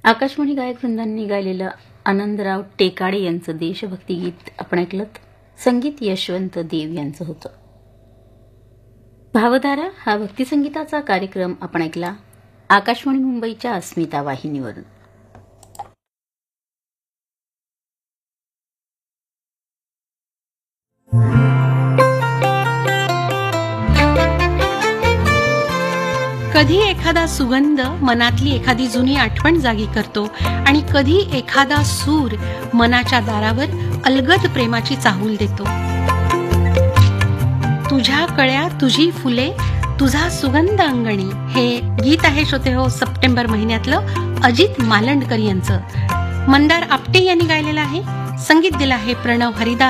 आकाशवाणी गायक वृंदांनी गायलेलं आनंदराव टेकाडे यांचं देशभक्ती गीत आपण ऐकलं. संगीत यशवंत देव यांचं होतं. भावधारा हा भक्तिसंगीताचा कार्यक्रम आपण ऐकला आकाशवाणी मुंबईच्या अस्मिता वाहिनीवरून. कधी एखादा सुगंध मनातली एखादी जुनी आठवण जागी करतो आणि कधी एखादा सूर मनाच्या दारावर अलगद प्रेमाची चाहूल देतो. तुझ्या कळ्या तुझी फुले तुझा सुगंध अंगणी हे गीत आहे श्रोते हो सप्टेंबर महिन्यातलं अजित मालंडकर यांचं. मंदार आपटे यांनी गायलेलं आहे. संगीत दिलं आहे प्रणव हरिदास